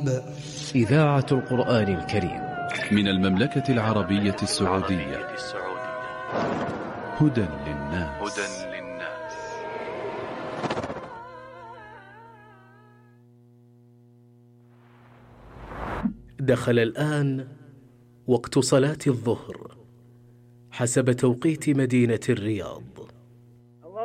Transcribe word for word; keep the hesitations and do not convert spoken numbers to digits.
الذنوب. إذاعة القرآن الكريم من المملكة العربية السعودية. هدى للناس. دخل الآن وقت صلاة الظهر حسب توقيت مدينة الرياض.